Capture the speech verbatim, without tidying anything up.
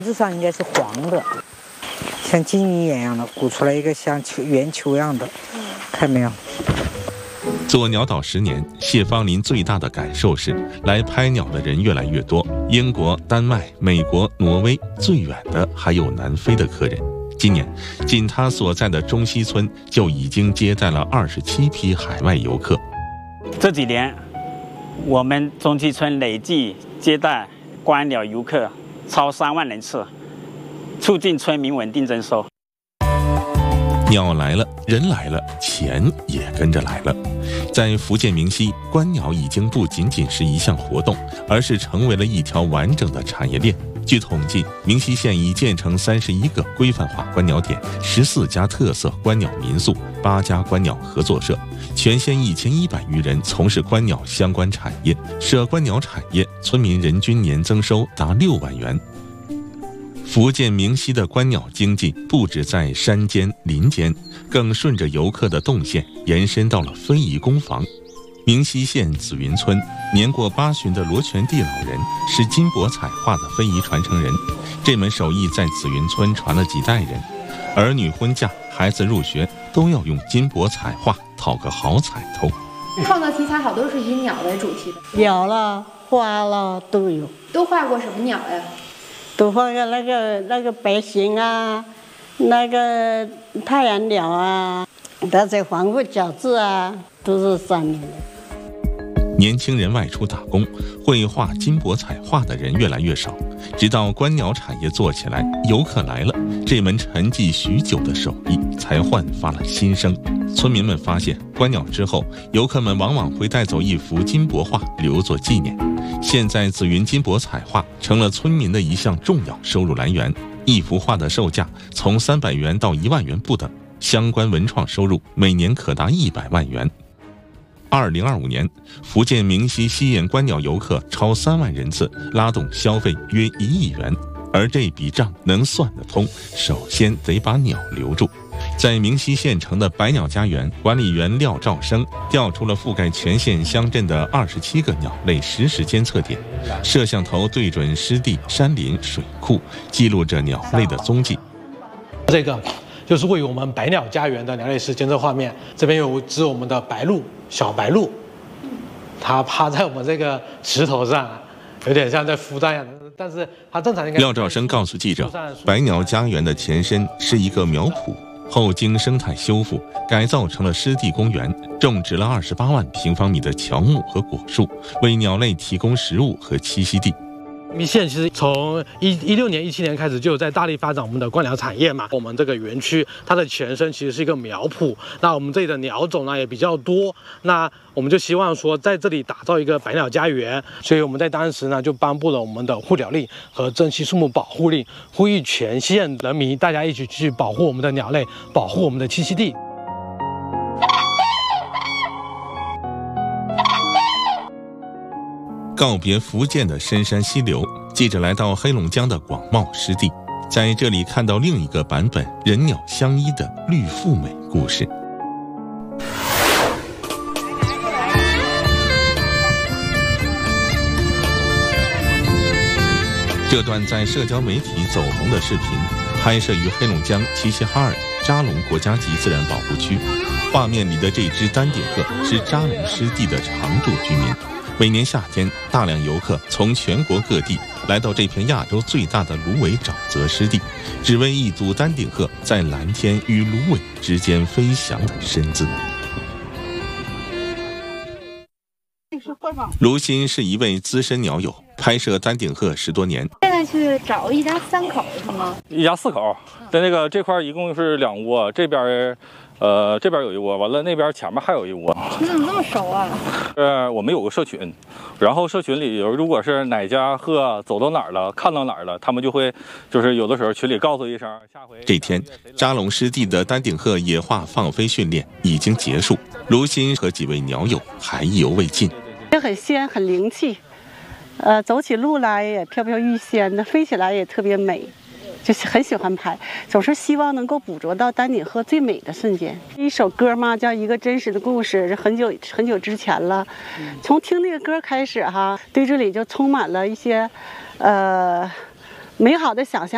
纸上应该是黄的，像金鱼眼一样的，鼓出来一个像球圆球一样的，看没有？ 做鸟岛十年，谢芳林最大的感受是，来拍鸟的人越来越多。英国、丹麦、美国、挪威，最远的还有南非的客人。今年，仅他所在的中西村就已经接待了二十七批海外游客。 这几年，我们中西村累计接待观鸟游客超三万人次，促进村民稳定增收。 鸟来了，人来了，钱也跟着来了。在福建明溪，观鸟已经不仅仅是一项活动，而是成为了一条完整的产业链。据统计，明溪县已建成三十一个规范化观鸟点，十四家特色观鸟民宿，八家观鸟合作社，全县一千一百余人从事观鸟相关产业。涉观鸟产业，村民人均年增收达六万元。福建明溪的观鸟经济不止在山间林间，更顺着游客的动线延伸到了非遗工坊。明溪县紫云村年过八旬的罗全地老人是金箔彩画的非遗传承人，这门手艺在紫云村传了几代人，儿女婚嫁、孩子入学都要用金箔彩画讨个好彩头。 创造题材好多是以鸟为主题的， 鸟了、花了都有。 都画过什么鸟呀？ 都画个那个那个白鹇啊，那个太阳鸟啊，那些黄腹饺子啊，都是上面的。 年轻人外出打工，会画金箔彩画的人越来越少。直到观鸟产业做起来，游客来了，这门沉寂许久的手艺才焕发了新生。村民们发现，观鸟之后，游客们往往会带走一幅金箔画留作纪念。现在紫云金箔彩画成了村民的一项重要收入来源，一幅画的售价从三百元到一万元不等，相关文创收入每年可达一百万元。二零二五年，福建明溪吸引观鸟游客超三万人次，拉动消费约一亿元。而这笔账能算得通，首先得把鸟留住。在明溪县城的百鸟家园，管理员廖兆生调出了覆盖全县乡镇的二十七个鸟类实时监测点，摄像头对准湿地、山林、水库，记录着鸟类的踪迹。 这个就是位于我们百鸟家园的鸟类实监测画面，这边有只我们的白鹭，小白鹭，它趴在我们这个石头上，有点像在孵蛋一样的。但是它正常应该。廖兆生告诉记者，百鸟家园的前身是一个苗圃，后经生态修复，改造成了湿地公园，种植了二十八万平方米的乔木和果树，为鸟类提供食物和栖息地。 明溪县其实从一一六年、一七年开始就有在大力发展我们的观鸟产业嘛。我们这个园区它的前身其实是一个苗圃，那我们这里的鸟种呢也比较多，那我们就希望说在这里打造一个百鸟家园，所以我们在当时呢就颁布了我们的护鸟令和珍稀树木保护令，呼吁全县人民大家一起去保护我们的鸟类，保护我们的栖息地。 告别福建的深山溪流，记者来到黑龙江的广袤湿地，在这里看到另一个版本人鸟相依的绿富美故事。这段在社交媒体走红的视频，拍摄于黑龙江齐齐哈尔扎龙国家级自然保护区。画面里的这只丹顶鹤是扎龙湿地的常住居民。每年夏天，大量游客从全国各地来到这片亚洲最大的芦苇沼泽湿地，只为一睹丹顶鹤在蓝天与芦苇之间飞翔的身姿。卢鑫是一位资深鸟友，拍摄丹顶鹤十多年。 现在去找一家三口是吗？ 一家四口，在那个这块一共是两窝，这边。呃，这边有一窝，完了那边前面还有一窝。 你怎么这么熟啊？ 呃，我们有个社群，然后社群里有如果是哪家鹤走到哪儿了，看到哪儿了，他们就会就是有的时候群里告诉一声，下回。 这天，扎龙湿地的丹顶鹤野化放飞训练已经结束，卢鑫和几位鸟友还意犹未尽。 也很仙，很灵气，呃，走起路来也飘飘欲仙的，飞起来也特别美。就是很喜欢拍，总是希望能够捕捉到丹顶鹤最美的瞬间。一首歌嘛，叫《一个真实的故事》，是很久很久之前了。从听那个歌开始哈，对这里就充满了一些，呃，美好的想象。